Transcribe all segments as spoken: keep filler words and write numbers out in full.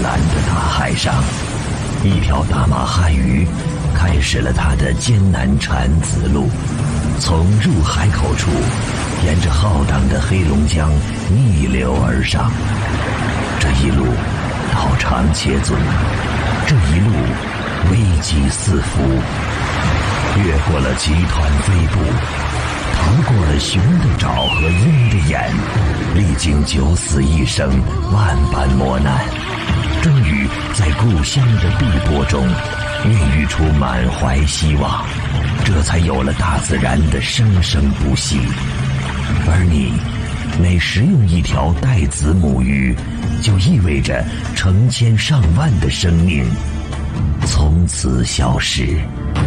蓝的大海上，一条大马哈鱼开始了它的艰难产子路，从入海口处沿着浩荡的黑龙江逆流而上。这一路道长且阻，这一路危机四伏，越过了集团飞部，逃过了熊的爪和鹰的眼，历经九死一生万般磨难，终于在故乡的碧波中孕育出满怀希望，这才有了大自然的生生不息。而你每食用一条带子母鱼，就意味着成千上万的生命从此消失。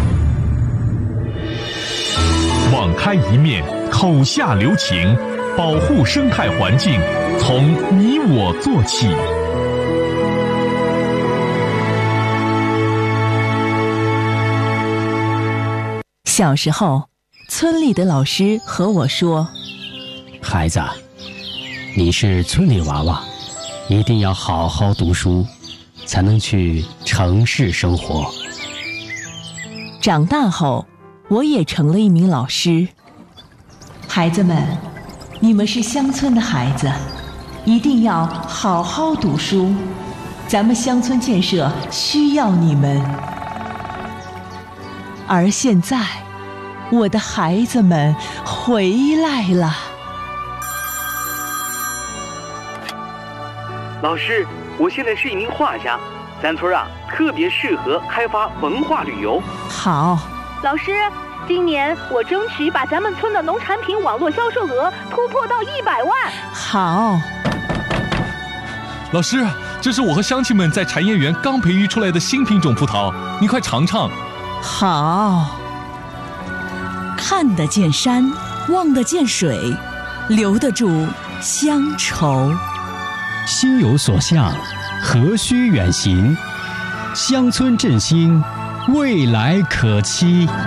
网开一面，口下留情，保护生态环境，从你我做起。 小时候，村里的老师和我说：“ 孩子，你是村里娃娃，一定要好好读书，才能去城市生活。” 长大后，我也成了一名老师。孩子们，你们是乡村的孩子，一定要好好读书，咱们乡村建设需要你们。而现在，我的孩子们回来了。 老师，我现在是一名画家，咱村啊特别适合开发文化旅游。 好。 老师，今年我争取把咱们村的农产品网络销售额突破到一百万。 好。 老师，这是我和乡亲们在产业园刚培育出来的新品种葡萄，你快尝尝。 好。 看得见山，望得见水，留得住乡愁。 心有所向，何须远行？乡村振兴，未来可期。